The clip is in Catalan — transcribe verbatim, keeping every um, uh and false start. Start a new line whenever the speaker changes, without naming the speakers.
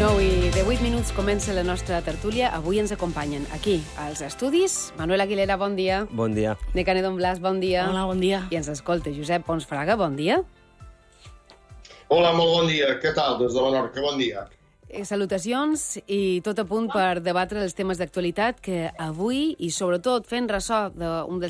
nou i divuit minuts comença la nostra tertúlia. Avui ens acompanyen aquí, als estudis, Manuel Aguilera, bon dia.
Bon dia.
Nekane Don Blas, bon dia.
Hola, bon dia.
I ens escolta Josep Pons Fraga, bon dia.
Hola, molt bon dia. Què tal, des de Menorca? Bon dia.
Eh, salutacions i tot a punt per debatre els temes d'actualitat que avui, i sobretot fent ressò d'un dels